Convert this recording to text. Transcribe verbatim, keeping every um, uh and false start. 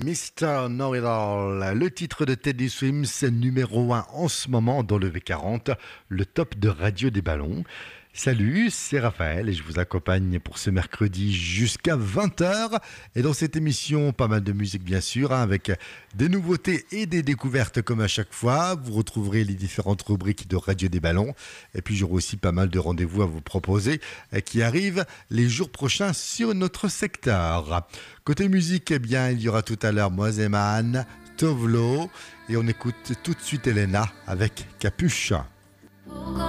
mister Know-It-All, le titre de Teddy Swims, numéro un en ce moment dans le V quarante, le top de Radio des Ballons. Salut, c'est Raphaël et je vous accompagne pour ce mercredi jusqu'à vingt heures. Et dans cette émission, pas mal de musique bien sûr, hein, avec des nouveautés et des découvertes comme à chaque fois. Vous retrouverez les différentes rubriques de Radio des Ballons. Et puis j'aurai aussi pas mal de rendez-vous à vous proposer euh, qui arrivent les jours prochains sur notre secteur. Côté musique, eh bien, il y aura tout à l'heure Moiseman, Tovlo. Et on écoute tout de suite Elena avec Capuche.